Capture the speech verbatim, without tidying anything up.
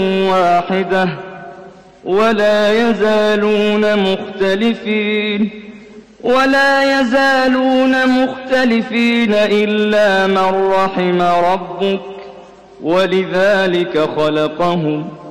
واحدة ولا يزالون مختلفين ولا يزالون مختلفين إلا من رحم ربك ولذلك خلقهم